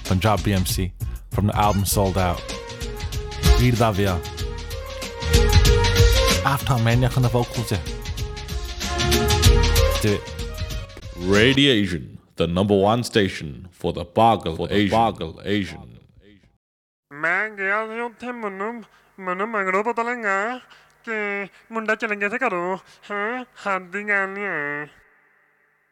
Punjabi MC, from the album Sold Out. Read that via. After Maniac on the vocals, yeah. Let's do it. Radiation, the #1 station for the Bagal Asian. ਮੈਂ ਗਿਆ ਸੀ ਉੱਥੇ ਮੈਨੂੰ ਮਗਰੋਂ ਪਤਾ ਲੱਗਾ ਕਿ ਮੁੰਡਾ ਚਲ ਗਿਆ ਸੀ ਘਰੋਂ ਹਾਂ ਹੱਦ ਦੀ ਗੱਲ ਨਹੀਂ ਹੈ